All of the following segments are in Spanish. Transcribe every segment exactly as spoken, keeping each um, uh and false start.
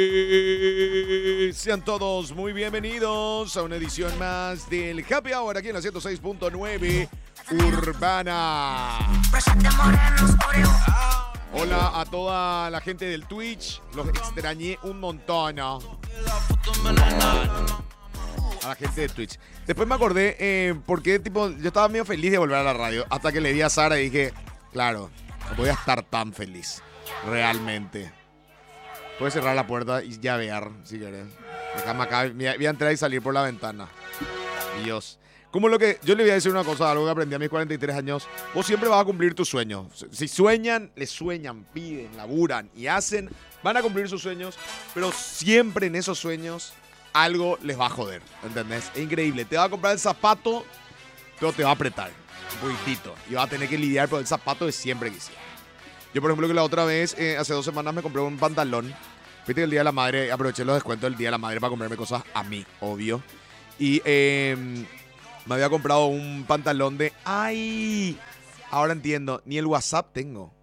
Sean todos muy bienvenidos a una edición más del Happy Hour aquí en la ciento seis punto nueve Urbana. Hola a toda la gente del Twitch, los extrañé un montón, ¿no? A la gente de Twitch. Después me acordé eh, porque tipo, yo estaba medio feliz de volver a la radio hasta que le vi a Sara y dije, claro, no voy a estar tan feliz, realmente. Puedes cerrar la puerta y llavear, si querés. Déjame acá, voy a entrar y salir por la ventana. Dios. Como lo que, yo le voy a decir una cosa, algo que aprendí a mis cuarenta y tres años. Vos siempre vas a cumplir tus sueños. Si sueñan, les sueñan, piden, laburan y hacen, van a cumplir sus sueños. Pero siempre en esos sueños algo les va a joder, ¿entendés? Es increíble. Te va a comprar el zapato, pero te va a apretar un poquitito. Y vas a tener que lidiar por el zapato de siempre quisiera. Yo, por ejemplo, que la otra vez, eh, hace dos semanas me compré un pantalón. Viste que el Día de la Madre, aproveché los descuentos del Día de la Madre para comprarme cosas a mí, obvio. Y eh, me había comprado un pantalón de... ¡Ay! Ahora entiendo, ni el WhatsApp tengo.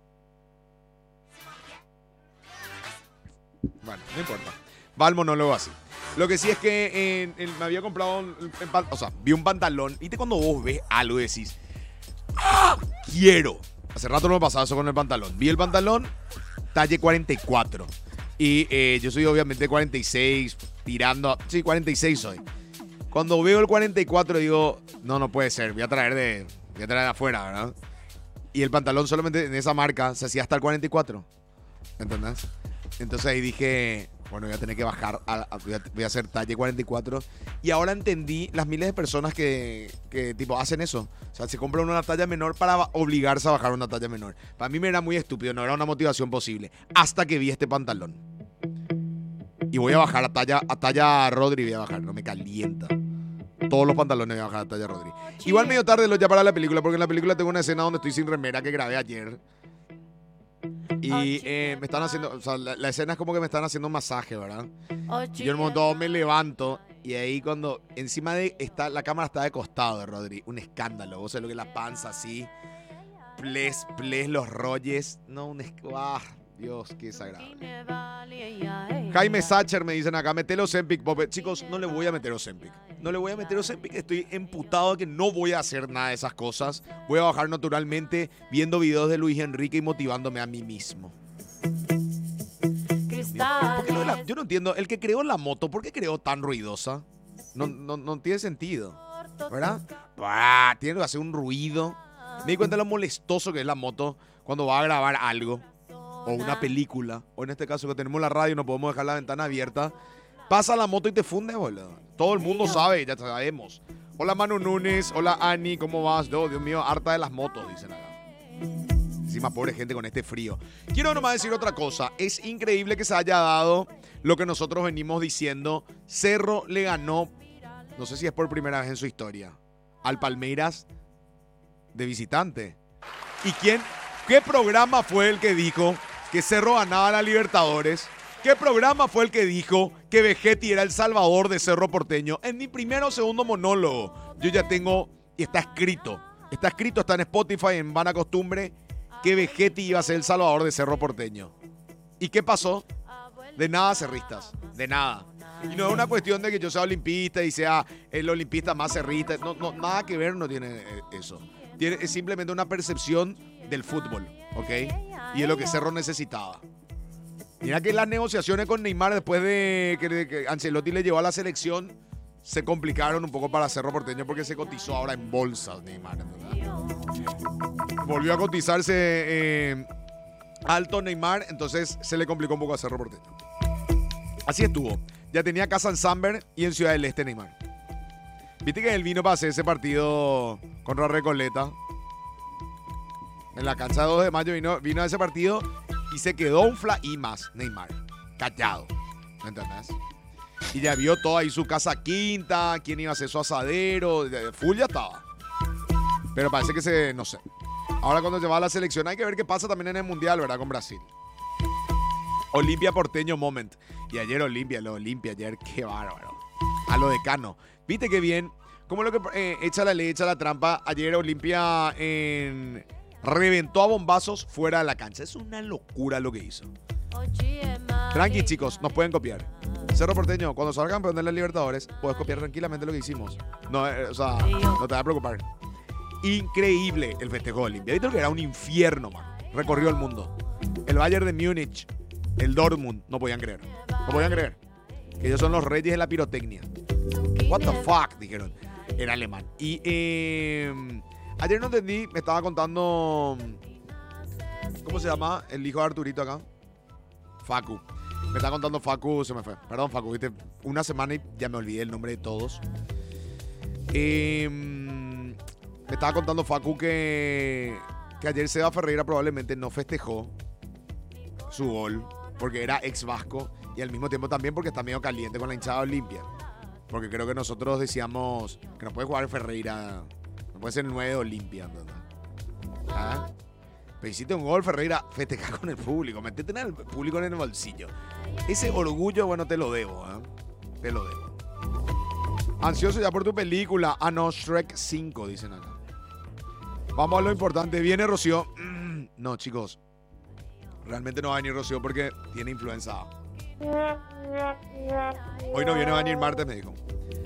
Bueno, no importa. Va al monólogo así. Lo que sí es que eh, eh, me había comprado... Un, un, o sea, vi un pantalón. ¿Viste cuando vos ves algo y decís... ¡Ah! ¡Quiero! Hace rato no me pasaba eso con el pantalón. Vi el pantalón, talle cuarenta y cuatro. Y eh, yo soy obviamente cuarenta y seis, tirando... A, sí, cuarenta y seis soy. Cuando veo el cuarenta y cuatro digo, no, no puede ser. Voy a traer de, voy a traer de afuera, ¿verdad? Y el pantalón solamente en esa marca se hacía hasta el cuarenta y cuatro. ¿Entendés? Entonces ahí dije... Bueno, voy a tener que bajar, a, a, voy, a, voy a hacer talle cuarenta y cuatro. Y ahora entendí las miles de personas que, que tipo, hacen eso. O sea, se compran una talla menor para obligarse a bajar una talla menor. Para mí me era muy estúpido, no era una motivación posible. Hasta que vi este pantalón. Y voy a bajar a talla, a talla Rodri, voy a bajar, no me calienta. Todos los pantalones voy a bajar a talla Rodri. Igual medio tarde lo ya para la película, porque en la película tengo una escena donde estoy sin remera que grabé ayer. Y eh, me están haciendo, o sea, la, la escena es como que me están haciendo un masaje, ¿verdad? Y yo en un momento me levanto y ahí cuando encima de está, la cámara está de costado de Rodri, un escándalo. Vos sabés lo que es la panza así, ples, ples, los rolles, no, un escándalo. Ah, Dios, qué desagradable. Jaime Sacher me dicen acá, metelo Ozempic, Pope. Chicos, no le voy a meter Ozempic. No le voy a meter Ozempic, estoy emputado de que no voy a hacer nada de esas cosas. Voy a bajar naturalmente viendo videos de Luis Enrique y motivándome a mí mismo. ¿Por qué lo de la, yo no entiendo, el que creó la moto, ¿por qué creó tan ruidosa? No, no, no tiene sentido, ¿verdad? Bah, tiene que hacer un ruido. Me di cuenta de lo molestoso que es la moto cuando va a grabar algo. O una película, o en este caso que tenemos la radio y no podemos dejar la ventana abierta. Pasa la moto y te funde, boludo. Todo el mundo sabe, ya sabemos. Hola Manu Núñez, hola Ani, ¿cómo vas? No, Dios mío, harta de las motos, dicen acá. Encima, pobre gente con este frío. Quiero nomás decir otra cosa. Es increíble que se haya dado lo que nosotros venimos diciendo. Cerro le ganó, no sé si es por primera vez en su historia, al Palmeiras de visitante. ¿Y quién? ¿Qué programa fue el que dijo que Cerro ganaba a la Libertadores? ¿Qué programa fue el que dijo que Vegetti era el salvador de Cerro Porteño? En mi primero o segundo monólogo, yo ya tengo, y está escrito, está escrito, está en Spotify, en Vana Costumbre, que Vegetti iba a ser el salvador de Cerro Porteño. ¿Y qué pasó? De nada, cerristas, de nada. Y no es una cuestión de que yo sea olimpista y sea el olimpista más cerrista, no, no, nada que ver no tiene eso. Tiene, es simplemente una percepción del fútbol, ¿ok? Y es lo que Cerro necesitaba. Mira que las negociaciones con Neymar después de que, de que Ancelotti le llevó a la selección se complicaron un poco para Cerro Porteño porque se cotizó ahora en bolsa Neymar, ¿verdad? Volvió a cotizarse eh, alto Neymar, entonces se le complicó un poco a Cerro Porteño. Así estuvo. Ya tenía casa en Samber y en Ciudad del Este Neymar. Viste que él vino para hacer ese partido contra Recoleta. En la cancha de dos de mayo vino, vino a ese partido y se quedó un fla y más Neymar. Callado. ¿Me entendés? Y ya vio todo ahí su casa quinta, quién iba a hacer su asadero. Full ya estaba. Pero parece que se, no sé. Ahora cuando se va a la selección hay que ver qué pasa también en el Mundial, ¿verdad? Con Brasil. Olimpia Porteño Moment. Y ayer Olimpia, lo Olimpia ayer, qué bárbaro. A lo decano. ¿Viste qué bien? Como lo que eh, echa la ley, echa la trampa. Ayer Olimpia en... reventó a bombazos fuera de la cancha. Es una locura lo que hizo. Tranqui, chicos, nos pueden copiar. Cerro Porteño, cuando salga campeón de la Libertadores, puedes copiar tranquilamente lo que hicimos. No, eh, o sea, no te va a preocupar. Increíble el festejo de Olimpia. ¿Viste que era un infierno, man? Recorrió el mundo. El Bayern de Múnich, el Dortmund, no podían creer. No podían creer. Que ellos son los reyes de la pirotecnia. What the fuck, dijeron en alemán. Y eh, ayer no entendí, me estaba contando, ¿cómo se llama el hijo de Arturito acá? Facu. Me estaba contando Facu, se me fue. Perdón, Facu, viste, una semana y ya me olvidé el nombre de todos. Eh, me estaba contando Facu que, que ayer Seba Ferreira probablemente no festejó su gol porque era ex vasco y al mismo tiempo también porque está medio caliente con la hinchada Olimpia. Porque creo que nosotros decíamos que no puede jugar Ferreira, no puede ser el nueve de Olimpia. ¿Entendés? ¿Ah? Pero hiciste un gol, Ferreira, festejar con el público, metete en el público en el bolsillo. Ese orgullo, bueno, te lo debo, ¿eh? Te lo debo. Ansioso ya por tu película. Ah, no, Shrek cinco, dicen acá. Vamos a lo importante. ¿Viene Rocío? No, chicos. Realmente no va a venir Rocío porque tiene influenza. Hoy no viene, va a venir martes, me dijo.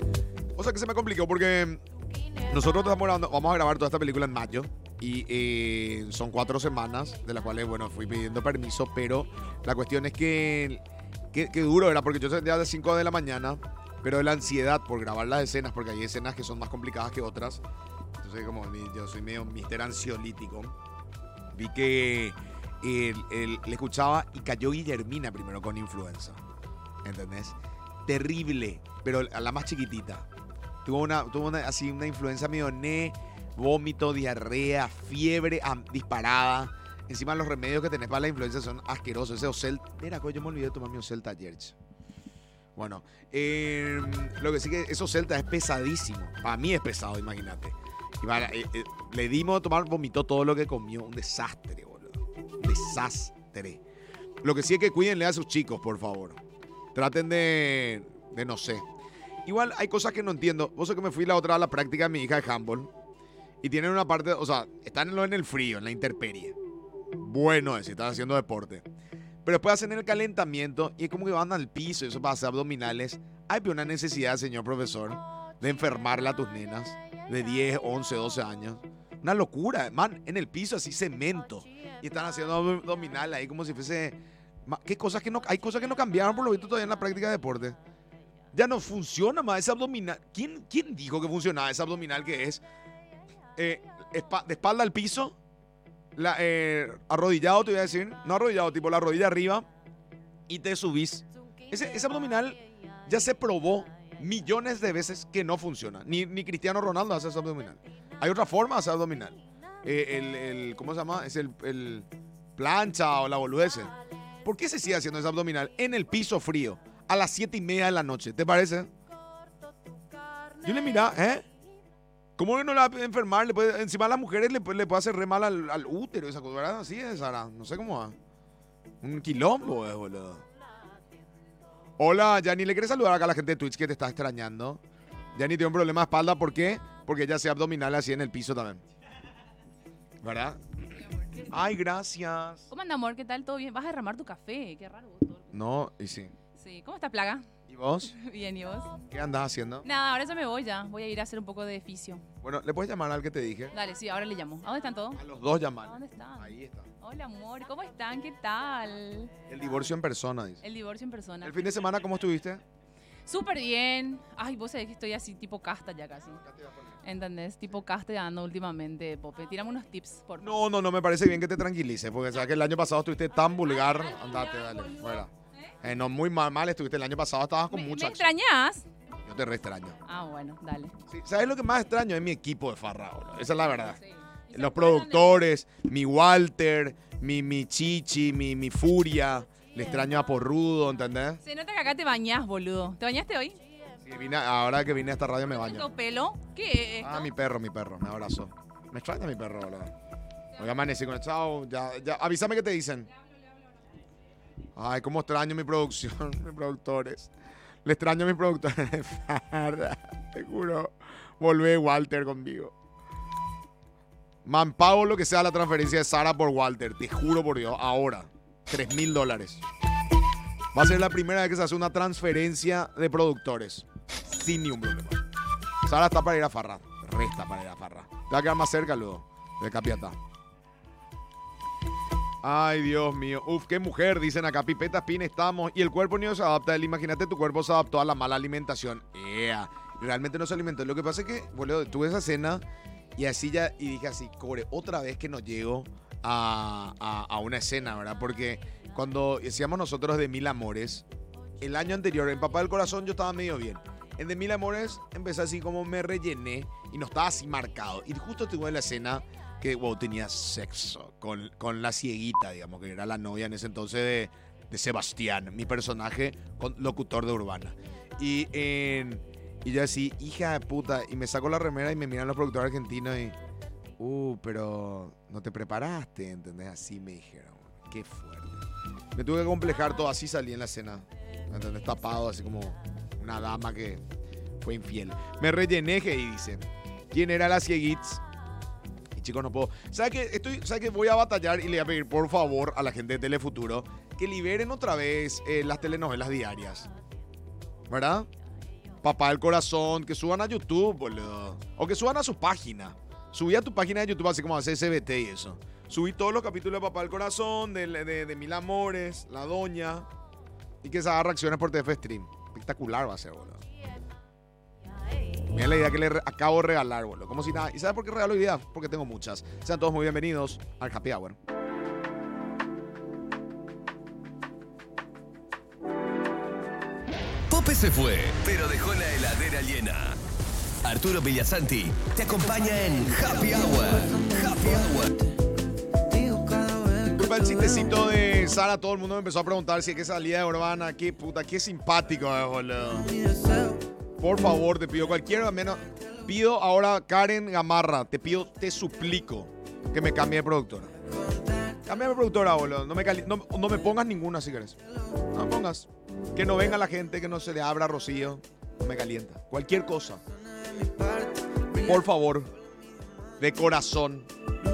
O sea que se me complicó porque nosotros estamos grabando, vamos a grabar toda esta película en mayo. Y eh, son cuatro semanas, de las cuales, bueno, fui pidiendo permiso, pero la cuestión es que, que, que duro era, porque yo salía de cinco de la mañana, pero de la ansiedad por grabar las escenas, porque hay escenas que son más complicadas que otras. Entonces, como yo soy medio mister ansiolítico, vi que él, él, le escuchaba y cayó Guillermina primero con influenza. ¿Entendés? Terrible, pero a la más chiquitita. Tuvo una, tuvo una, así una influenza medio ne... Vómito, diarrea, fiebre am, disparada. Encima los remedios que tenés para la influenza son asquerosos. Ese Ocel... Mira, yo me olvidé de tomar mi Ocelta ayer. Bueno, eh, lo que sí que ese Ocelta es pesadísimo. Para mí es pesado, imagínate. Y para, eh, eh, le dimos a tomar, vomitó todo lo que comió. Un desastre, boludo. Un desastre. Lo que sí es que cuídenle a sus chicos, por favor. Traten de... de no sé. Igual hay cosas que no entiendo. Vos sabés que me fui la otra a la práctica de mi hija de handball. Y tienen una parte, o sea, están en el frío, en la intemperie. Bueno es, si están haciendo deporte. Pero después hacen el calentamiento y es como que van al piso y eso para hacer abdominales. Hay una necesidad, señor profesor, de enfermarla a tus nenas de diez, once, doce años. Una locura, man, en el piso así cemento. Y están haciendo abdominales ahí como si fuese... ¿Qué cosas que no, hay cosas que no cambiaron por lo visto todavía en la práctica de deporte. Ya no funciona más ese abdominal. ¿Quién, quién dijo que funcionaba ese abdominal que es... Eh, de espalda al piso, la, eh, arrodillado te voy a decir, no arrodillado, tipo la rodilla arriba y te subís. Ese, ese abdominal ya se probó millones de veces que no funciona. Ni, ni Cristiano Ronaldo hace ese abdominal. Hay otra forma de hacer abdominal. Eh, el, el, ¿Cómo se llama? Es el, el plancha o la boludez. ¿Por qué se sigue haciendo ese abdominal en el piso frío a las siete y media de la noche? ¿Te parece? Yo le miraba, ¿eh? ¿Cómo que no la va a enfermar? Le puede, encima a las mujeres le, le puede hacer re mal al, al útero, esa cosa, ¿verdad? Así es, Sara. No sé cómo va. Un quilombo, eh, boludo. Hola, Yanni, ¿le querés saludar acá a la gente de Twitch que te está extrañando? Yanni tiene un problema de espalda, ¿por qué? Porque ella hace abdominal así en el piso también. ¿Verdad? Ay, gracias. ¿Cómo anda, amor? ¿Qué tal? ¿Todo bien? ¿Vas a derramar tu café? Qué raro. Vos, no, y sí. Sí. ¿Cómo está, Plaga? ¿Y vos? Bien, ¿y vos? ¿Qué andás haciendo? Nada, ahora ya me voy ya. Voy a ir a hacer un poco de fisio. Bueno, ¿le puedes llamar al que te dije? Dale, sí, ahora le llamo. ¿A dónde están todos? A los dos llamar. ¿A dónde están? Ahí están. Hola, amor. ¿Cómo están? ¿Qué tal? El divorcio en persona, dice. El divorcio en persona. ¿El fin de semana cómo estuviste? Súper bien. Ay, vos sabés que estoy así tipo casta ya casi. ¿Entendés? Tipo castellano últimamente, Pope. Tírame unos tips, por favor. No, no, no me parece bien que te tranquilices, porque sabes que el año pasado estuviste tan vulgar. Andate, dale, fuera. Eh, no, muy mal, mal estuviste el año pasado, estabas con ¿Me, mucha ¿Me extrañás? Yo te re extraño. Ah, bueno, dale. Sí, ¿sabes lo que más extraño? Es mi equipo de farra ahora. Esa es la verdad. Sí. Los productores, mi Walter, mi, mi Chichi, mi, mi Furia. Le extraño a Porrudo, ¿entendés? Se nota que acá te bañás, boludo. ¿Te bañaste hoy? Sí, vine, ahora que vine a esta radio me baño. ¿Tu pelo? ¿Qué es esto? Ah, mi perro, mi perro, me abrazó. Me extraña mi perro, boludo. Hoy amanecí con el chao. Ya, ya, avísame qué te dicen. Ay, cómo extraño mi producción, mis productores. Le extraño a mis productores de farra. Te juro. Volvé Walter conmigo. Man, pago lo que sea la transferencia de Sara por Walter. Te juro por Dios. Ahora. Tres mil dólares. Va a ser la primera vez que se hace una transferencia de productores. Sin ni un problema. Sara está para ir a Farra. Resta para ir a Farra. Te va a quedar más cerca luego de Capiatá. Ay, Dios mío. Uf, qué mujer, dicen acá. Pipeta Spin estamos. Y el cuerpo ni se adapta. Él, imagínate, tu cuerpo se adaptó a la mala alimentación. Yeah. Realmente no se alimentó. Lo que pasa es que, boludo, tuve esa cena y así ya, y dije así, cobre, otra vez que no llego a, a, a una escena, ¿verdad? Porque cuando hacíamos nosotros de Mil Amores, el año anterior, en Papá del Corazón, yo estaba medio bien. En de Mil Amores empecé así como me rellené y no estaba así marcado. Y justo tuve la escena que, wow, tenía sexo con, con la cieguita, digamos, que era la novia en ese entonces de, de Sebastián, mi personaje, con, locutor de Urbana. Y, en, y yo así, hija de puta, y me saco la remera y me miran los productores argentinos y, uh, pero no te preparaste, ¿entendés? Así me dijeron, qué fuerte. Me tuve que complejar todo, así salí en la escena, ¿entendés? Tapado, así como una dama que fue infiel. Me rellené, y dice, ¿quién era la cieguitz? Chicos, no puedo. ¿Sabes qué? Estoy, ¿sabe que voy a batallar y le voy a pedir, por favor, a la gente de Telefuturo que liberen otra vez eh, las telenovelas diarias? ¿Verdad? Papá del Corazón, que suban a YouTube, boludo. O que suban a su página. Subí a tu página de YouTube, así como hace S B T y eso. Subí todos los capítulos de Papá del Corazón, de, de, de Mil Amores, La Doña. Y que se haga reacciones por T F Stream. Espectacular va a ser, boludo. Mira la idea que le acabo de regalar, boludo. Como si nada. ¿Y sabes por qué regalo ideas? Porque tengo muchas. Sean todos muy bienvenidos al Happy Hour. Pope se fue, pero dejó la heladera llena. Arturo Villasanti te acompaña en Happy Hour. Happy Hour. Disculpa el chistecito de Sara. Todo el mundo me empezó a preguntar si es que salía de Urbana. Qué puta, qué simpático, eh, boludo. Por favor, te pido cualquier menos. Pido ahora, Karen Gamarra, te pido, te suplico que me cambie de productora. Cambia de productora, boludo. No me, cali no, no me pongas ninguna si querés. No me pongas. Que no venga la gente, que no se le abra Rocío. No me calienta. Cualquier cosa. Por favor. De corazón.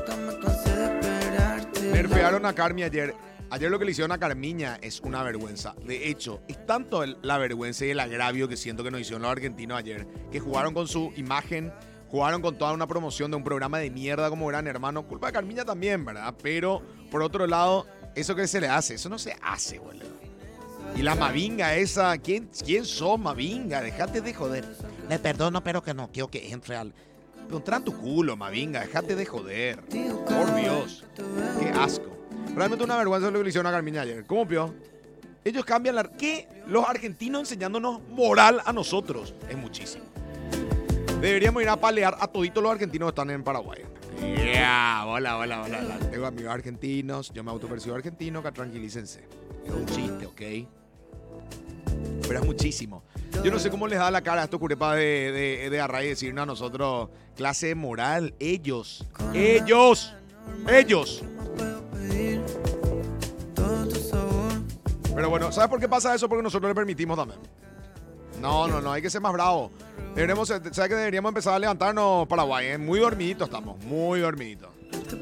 Nerfearon a Carmi ayer. Ayer lo que le hicieron a Carmiña es una vergüenza. De hecho, es tanto el, la vergüenza y el agravio que siento que nos hicieron los argentinos ayer, que jugaron con su imagen, jugaron con toda una promoción de un programa de mierda como Gran Hermano. Culpa de Carmiña también, ¿verdad? Pero, por otro lado, eso que se le hace, eso no se hace, boludo. Y la Mavinga esa, ¿quién, quién sos, Mavinga? Dejate de joder. Le perdono, pero que no quiero que entre al... Contra tu culo, Mavinga, dejate de joder. Por Dios, qué asco. Realmente una vergüenza lo que le hicieron a Carmiña ayer. ¿Cómo, pio? Ellos cambian la... ¿Qué? Los argentinos enseñándonos moral a nosotros. Es muchísimo. Deberíamos ir a palear a toditos los argentinos que están en Paraguay. Yeah, hola, hola, hola, hola. Tengo amigos argentinos. Yo me autopercibo argentino, que tranquilícense. Es un chiste, ¿ok? Pero es muchísimo. Yo no sé cómo les da la cara a estos curepas de, de, de Array decirnos a nosotros clase de moral. Ellos. Ellos. Ellos. Pero bueno, ¿sabes por qué pasa eso? Porque nosotros le permitimos también. No, no, no, hay que ser más bravo. Deberíamos, ¿sabes que deberíamos empezar a levantarnos Paraguay? ¿eh? Muy dormiditos estamos, muy dormiditos.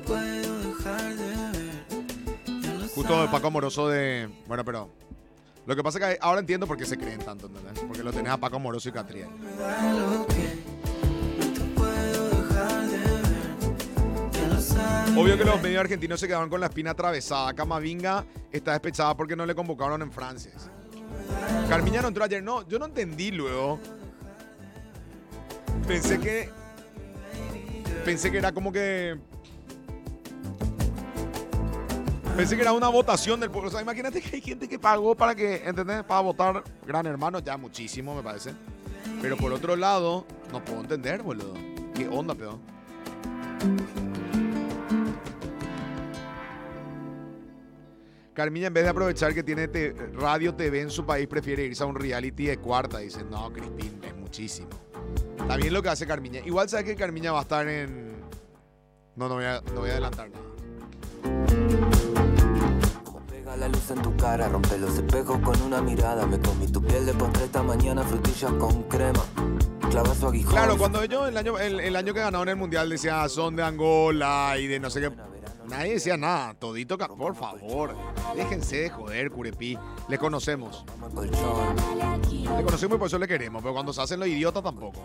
Justo el Paco Amoroso de... Bueno, pero... Lo que pasa es que ahora entiendo por qué se creen tanto, ¿entendés? Porque lo tenés a Paco Amoroso y Catriel. Obvio que los medios argentinos se quedaron con la espina atravesada. Camavinga está despechada porque no le convocaron en Francia. Carmiña no entró ayer. No, yo no entendí luego. Pensé que... Pensé que era como que... Pensé que era una votación del pueblo. O sea, imagínate que hay gente que pagó para que, ¿entendés? Para votar Gran Hermano. Ya muchísimo, me parece. Pero por otro lado, no puedo entender, boludo. ¿Qué onda, peor? Carmiña, en vez de aprovechar que tiene te, radio, T V en su país, prefiere irse a un reality de cuarta. Dice, no, Cristín, es muchísimo. Está bien lo que hace Carmiña. Igual sabes que Carmiña va a estar en... No, no voy a, no voy a adelantar nada. La luz en tu cara, rompe los espejos con una mirada. Me comí tu piel, le pondré esta mañana frutillas con crema. Clava su aguijón. Claro, cuando ellos el año, el, el año que ganaron el mundial decía son de Angola y de no sé qué. Nadie decía nada. Todito, ca- por favor. Déjense de joder, Curepí. Le conocemos. Le conocemos y por eso le queremos. Pero cuando se hacen los idiotas tampoco.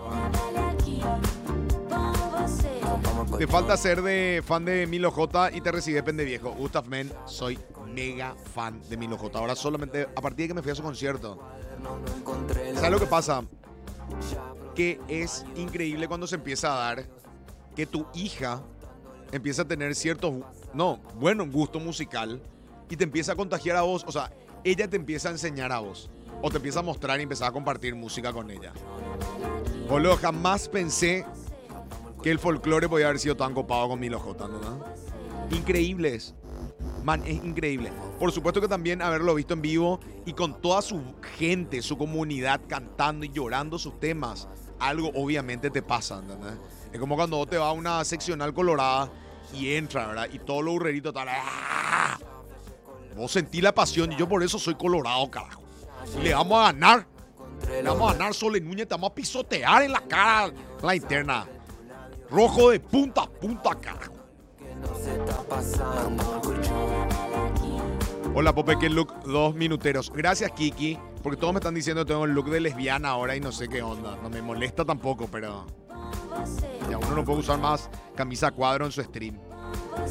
Te falta ser de fan de Milo J y te recibes pendeviejo. Gustav Men, soy mega fan de Milo J. Ahora solamente a partir de que me fui a su concierto. ¿Sabes lo que pasa? Que es increíble cuando se empieza a dar que tu hija empieza a tener cierto, no, bueno, gusto musical y te empieza a contagiar a vos. O sea, ella te empieza a enseñar a vos. O te empieza a mostrar y empezar a compartir música con ella. Boludo, jamás pensé que el folclore podía haber sido tan copado con Milo J, ¿no? Increíble es. Man, es increíble. Por supuesto que también haberlo visto en vivo y con toda su gente, su comunidad cantando y llorando sus temas. Algo obviamente te pasa, ¿entendés? Es como cuando vos te vas a una seccional colorada y entra, ¿verdad? Y todos los burreritos están... ¡Ah! Vos sentís la pasión y yo por eso soy colorado, carajo. Y le vamos a ganar. Le vamos a ganar, Sole Núñez, te vamos a pisotear en la cara la interna. Rojo de punta a punta, carajo. Hola, Pope, ¿qué look? Dos minuteros. Gracias, Kiki, porque todos me están diciendo que tengo el look de lesbiana ahora y no sé qué onda. No me molesta tampoco, pero... Ya uno no puede usar más camisa a cuadro en su stream.